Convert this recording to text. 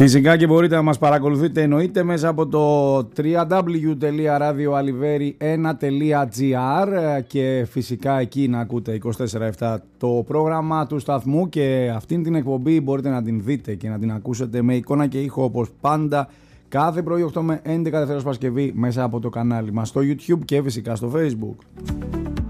Φυσικά και μπορείτε να μας παρακολουθείτε εννοείται μέσα από το www.radioaliveri1.gr και φυσικά εκεί να ακούτε 24/7 το πρόγραμμα του σταθμού και αυτήν την εκπομπή μπορείτε να την δείτε και να την ακούσετε με εικόνα και ήχο όπως πάντα κάθε πρωί 8 με 11 Δευτέρα Παρασκευή μέσα από το κανάλι μας στο YouTube και φυσικά στο Facebook.